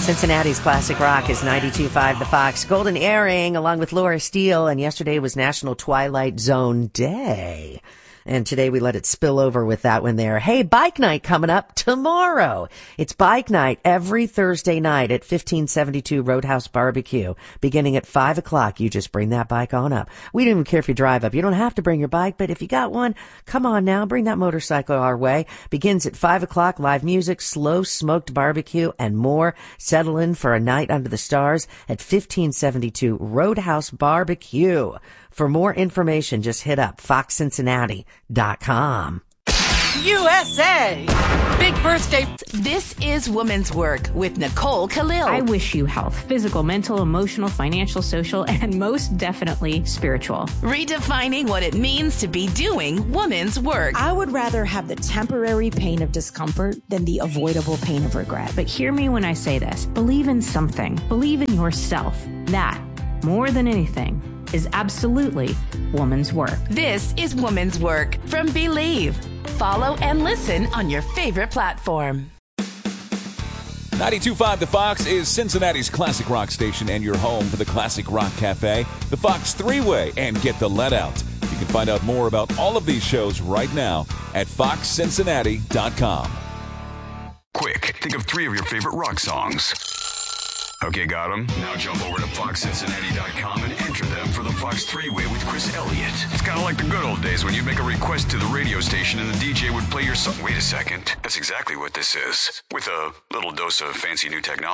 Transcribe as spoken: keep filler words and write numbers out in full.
Cincinnati's Classic Rock is ninety-two point five The Fox. Golden Airing along with Laura Steele, and yesterday was National Twilight Zone Day. And today we let it spill over with that one there. Hey, bike night coming up tomorrow. It's bike night every Thursday night at fifteen seventy-two Roadhouse Barbecue. Beginning at five o'clock, you just bring that bike on up. We don't even care if you drive up. You don't have to bring your bike, but if you got one, come on now, bring that motorcycle our way. Begins at five o'clock, live music, slow smoked barbecue, and more. Settle in for a night under the stars at fifteen seventy-two Roadhouse Barbecue. For more information, just hit up fox cincinnati dot com. U S A! Big birthday. This is Woman's Work with Nicole Khalil. I wish you health, physical, mental, emotional, financial, social, and most definitely spiritual. Redefining what it means to be doing woman's work. I would rather have the temporary pain of discomfort than the avoidable pain of regret. But hear me when I say this. Believe in something. Believe in yourself. That, more than anything, is absolutely woman's work. This is Woman's Work from Believe. Follow and listen on your favorite platform. ninety-two point five The Fox is Cincinnati's classic rock station and your home for the Classic Rock Cafe, the Fox Three-Way, and Get the Let Out. You can find out more about all of these shows right now at fox cincinnati dot com. Quick, think of three of your favorite rock songs. Okay, got them? Now jump over to fox cincinnati dot com and enter them for the Fox Three-Way with Chris Elliott. It's kind of like the good old days when you'd make a request to the radio station and the D J would play your song. Wait a second. That's exactly what this is. With a little dose of fancy new technology.